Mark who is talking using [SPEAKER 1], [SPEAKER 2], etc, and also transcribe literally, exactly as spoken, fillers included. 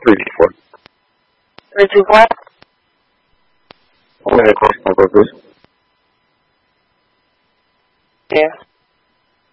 [SPEAKER 1] three two four.
[SPEAKER 2] three two four?
[SPEAKER 1] Go ahead, cross number, please.
[SPEAKER 2] Yeah.